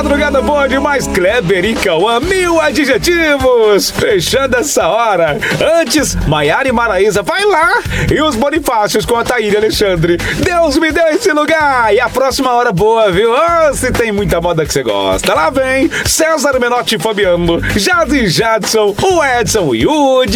Madrugada boa demais, Kleber e Cauã, 1000 adjetivos. Fechando essa hora. Antes, Maiara e Maraísa, vai lá. E os Bonifácios com a Thaíra Alexandre. Deus me deu esse lugar. E a próxima hora boa, viu? Oh, se tem muita moda que você gosta. Lá vem César Menotti e Fabiano, Jade e Jadson, o Edson e o